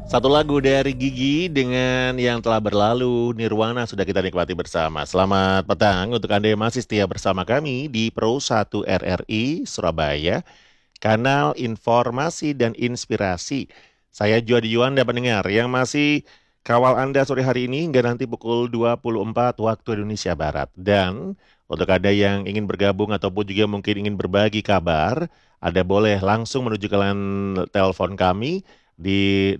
Satu lagu dari Gigi dengan yang telah berlalu, Nirwana sudah kita nikmati bersama. Selamat petang untuk Anda yang masih setia bersama kami di Pro 1 RRI Surabaya, kanal informasi dan inspirasi. Saya Juadi Yuanda pendengar yang masih kawal Anda sore hari ini hingga nanti pukul 24 waktu Indonesia Barat. Dan untuk Anda yang ingin bergabung ataupun juga mungkin ingin berbagi kabar, Anda boleh langsung menuju ke line telepon kami di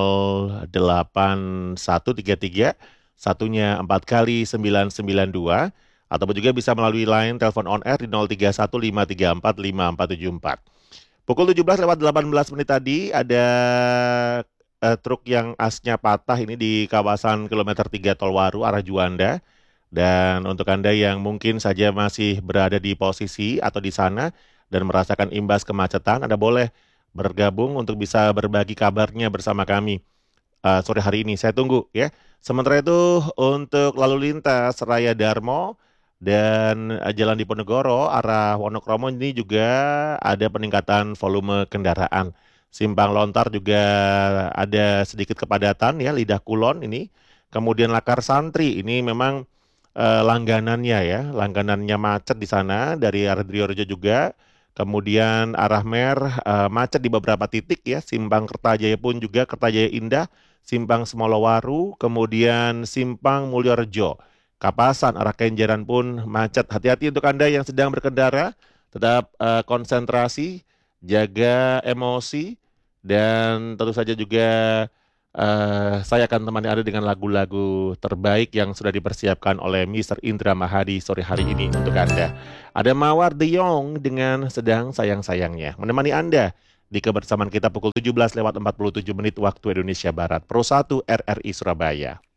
08133 satunya 4 kali 992 ataupun juga bisa melalui line telepon on air di 0315345474. Pukul 17 lewat 18 menit tadi ada truk yang asnya patah ini di kawasan kilometer 3 Tolwaru arah Juanda. Dan untuk Anda yang mungkin saja masih berada di posisi atau di sana dan merasakan imbas kemacetan, Anda boleh bergabung untuk bisa berbagi kabarnya bersama kami sore hari ini. Saya tunggu ya. Sementara itu untuk lalu lintas Raya Darmo dan Jalan Diponegoro arah Wonokromo ini juga ada peningkatan volume kendaraan. Simpang Lontar juga ada sedikit kepadatan ya, Lidah Kulon ini. Kemudian Lakar Santri ini memang langganannya ya, langganannya macet di sana dari arah Driorejo juga. Kemudian arah Mer macet di beberapa titik ya, Simpang Kertajaya pun juga Kertajaya Indah, Simpang Semolowaru, kemudian Simpang Mulyorejo. Kapasan arah Kenjeran pun macet. Hati-hati untuk Anda yang sedang berkendara, tetap konsentrasi, jaga emosi, dan tentu saja juga saya akan temani Anda dengan lagu-lagu terbaik yang sudah dipersiapkan oleh Mr. Indra Mahadi sore hari ini untuk Anda. Ada Mawar De Jong dengan Sedang Sayang-Sayangnya. Menemani Anda di kebersamaan kita pukul 17 lewat 47 menit waktu Indonesia Barat. Pro 1 RRI Surabaya.